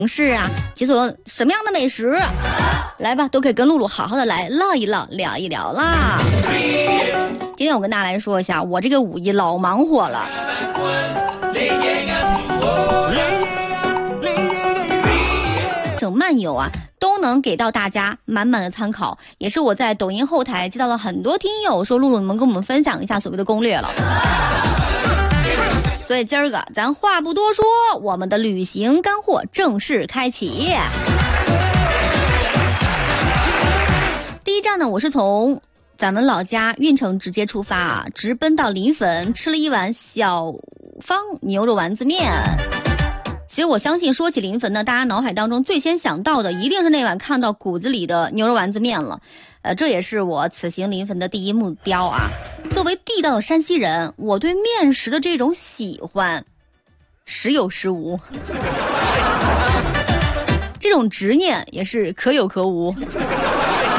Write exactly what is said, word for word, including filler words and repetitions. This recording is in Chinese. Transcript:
市啊，解锁了什么样的美食？来吧，都可以跟露露好好的来唠一唠，聊一聊啦。今天我跟大家来说一下，我这个五一老忙活了。整漫游啊，都能给到大家满满的参考，也是我在抖音后台接到了很多听友说，露露你们跟我们分享一下所谓的攻略了。所以今儿个咱话不多说，我们的旅行干货正式开启。第一站呢，我是从咱们老家运城直接出发，直奔到临汾，吃了一碗小方牛肉丸子面。其实我相信说起临汾呢，大家脑海当中最先想到的一定是那碗看到骨子里的牛肉丸子面了。呃，这也是我此行临汾的第一目标啊。作为地道的山西人，我对面食的这种喜欢时有时无，这种执念也是可有可无。